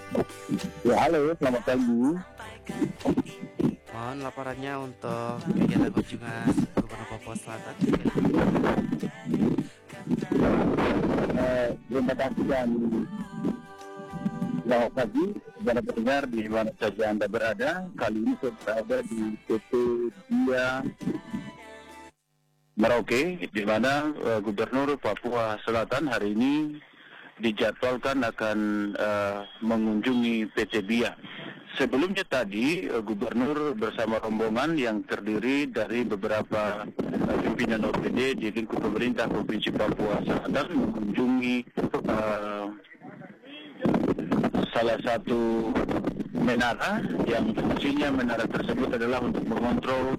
Ya, halo, selamat pagi. Mohon laporannya untuk kegiatan kunjungan Gubernur Papua Selatan kegiatan apa? Terima kasih dan selamat pagi kepada pendengar di mana saja Anda berada. Kali ini saya berada di PT Dia Merauke, di mana Gubernur Papua Selatan hari ini dijadwalkan akan mengunjungi PT Bia. Sebelumnya tadi Gubernur bersama rombongan yang terdiri dari beberapa pimpinan OPD di lingkup pemerintah Provinsi Papua Selatan mengunjungi salah satu menara yang fungsinya menara tersebut adalah untuk mengontrol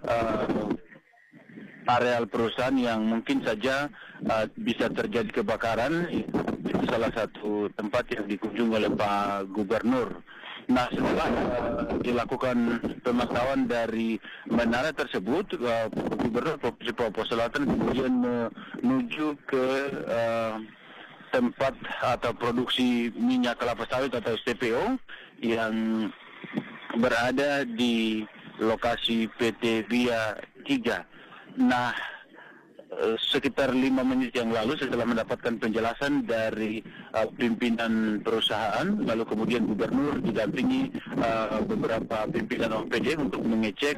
areal perusahaan yang mungkin saja bisa terjadi kebakaran. Itu salah satu tempat yang dikunjungi oleh Pak Gubernur. Nah, setelah dilakukan pemantauan dari menara tersebut, Gubernur Provinsi Papua Selatan kemudian menuju ke tempat atau produksi minyak kelapa sawit atau STPO yang berada di lokasi PT Bia 3. Nah, sekitar 5 menit yang lalu setelah mendapatkan penjelasan dari pimpinan perusahaan, lalu kemudian Gubernur didampingi beberapa pimpinan OPD untuk mengecek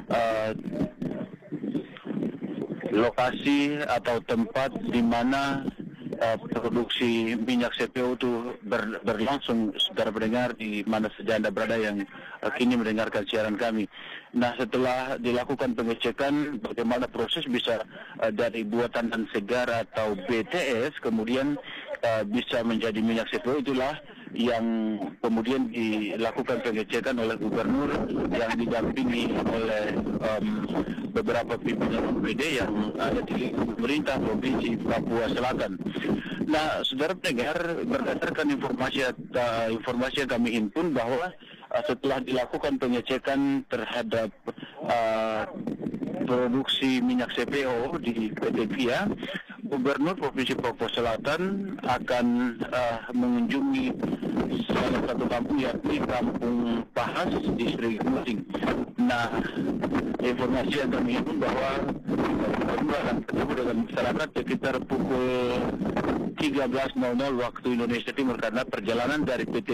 lokasi atau tempat di mana produksi minyak CPO itu berlangsung. Saudara pendengar di mana saja Anda berada yang kini mendengarkan siaran kami. Nah, setelah dilakukan pengecekan bagaimana proses bisa dari buatan dan segar atau BTS kemudian bisa menjadi minyak CPO, itulah yang kemudian dilakukan pengecekan oleh Gubernur yang didampingi oleh beberapa pimpinan OPD yang ada di pemerintah Provinsi Papua Selatan. Nah, saudara pendengar, berdasarkan informasi yang kami himpun bahwa setelah dilakukan pengecekan terhadap produksi minyak CPO di PT Bia, Gubernur Provinsi Papua Selatan akan mengunjungi salah satu kampung yakni Kampung Pahas, Distrik Muting. Nah, informasi yang kami himpun bahwa Gubernur akan bertemu dengan masyarakat sekitar pukul 13.00 waktu Indonesia Timur karena perjalanan dari PT